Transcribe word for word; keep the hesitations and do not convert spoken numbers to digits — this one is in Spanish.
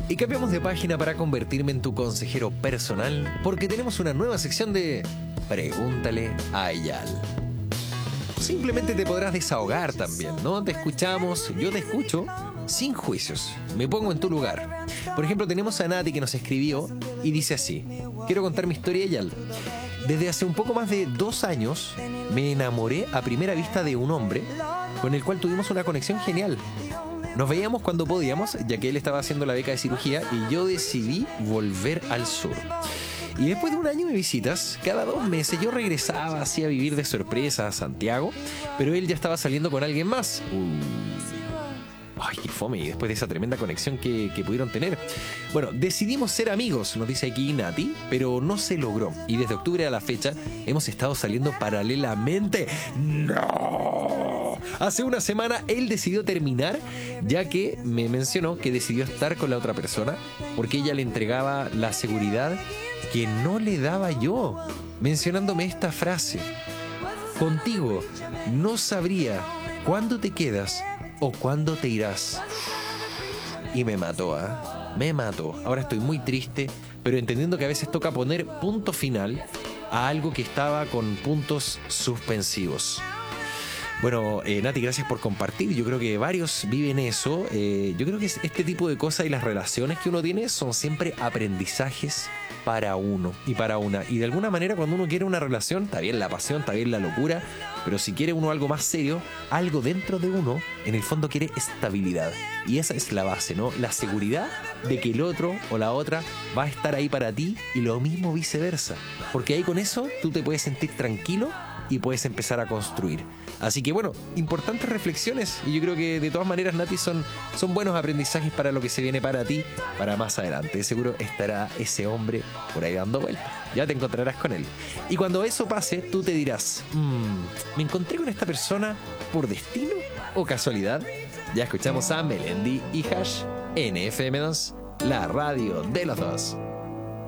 Y cambiamos de página para convertirme en tu consejero personal, porque tenemos una nueva sección de Pregúntale a Eyal. Simplemente te podrás desahogar también, ¿no? Te escuchamos, yo te escucho, sin juicios. Me pongo en tu lugar. Por ejemplo, tenemos a Nati que nos escribió y dice así: quiero contar mi historia, Eyal. Desde hace un poco más de dos años me enamoré a primera vista de un hombre con el cual tuvimos una conexión genial. Nos veíamos cuando podíamos, ya que él estaba haciendo la beca de cirugía y yo decidí volver al sur. Y después de un año de visitas, cada dos meses yo regresaba así a vivir de sorpresa a Santiago, pero él ya estaba saliendo con alguien más. Uh. Ay, qué fome, y después de esa tremenda conexión que, que pudieron tener. Bueno, decidimos ser amigos, nos dice aquí Nati, pero no se logró. Y desde octubre a la fecha hemos estado saliendo paralelamente. ¡No! Hace una semana él decidió terminar, ya que me mencionó que decidió estar con la otra persona porque ella le entregaba la seguridad que no le daba yo, mencionándome esta frase: contigo no sabría cuándo te quedas o cuándo te irás. Y me mató, ¿eh? Me mató. Ahora estoy muy triste, pero entendiendo que a veces toca poner punto final a algo que estaba con puntos suspensivos. Bueno, eh, Nati, gracias por compartir. Yo creo que varios viven eso. Eh, yo creo que este tipo de cosas y las relaciones que uno tiene son siempre aprendizajes para uno y para una. Y de alguna manera, cuando uno quiere una relación, está bien la pasión, está bien la locura, pero si quiere uno algo más serio, algo dentro de uno, en el fondo quiere estabilidad. Y esa es la base, ¿no? La seguridad de que el otro o la otra va a estar ahí para ti, y lo mismo viceversa. Porque ahí con eso tú te puedes sentir tranquilo y puedes empezar a construir. Así que bueno, importantes reflexiones, y yo creo que de todas maneras, Nati, son, son buenos aprendizajes para lo que se viene para ti, para más adelante. Seguro estará ese hombre por ahí dando vueltas, ya te encontrarás con él. Y cuando eso pase, tú te dirás: mmm, ¿me encontré con esta persona por destino o casualidad? Ya escuchamos a Melendi y Hash en F M dos, la radio de los dos.